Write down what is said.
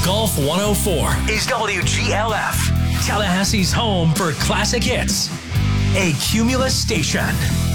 Golf 104 is WGLF, Tallahassee's home for classic hits. A Cumulus station.